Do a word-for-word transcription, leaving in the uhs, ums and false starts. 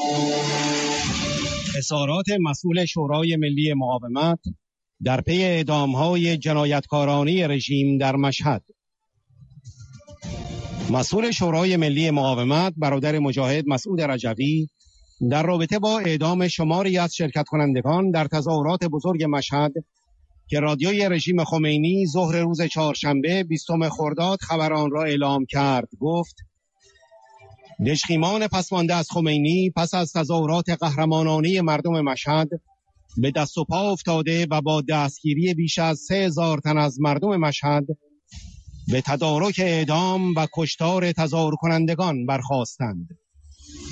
اظهارات مسئول شورای ملی مقاومت در پی اعدام‌های جنایتکارانه رژیم در مشهد. مسئول شورای ملی مقاومت برادر مجاهد مسعود رجوی در رابطه با اعدام شماری از شرکت کنندگان در تظاهرات بزرگ مشهد که رادیوی رژیم خمینی ظهر روز چهارشنبه بیستم خرداد خبر آن را اعلام کرد گفت: دژخیمان پسمانده از خمینی پس از تظاهرات قهرمانانه مردم مشهد به دست و پا افتاده و با دستگیری بیش از سه هزار تن از مردم مشهد به تدارک اعدام و کشتار تظاهر کنندگان برخاستند.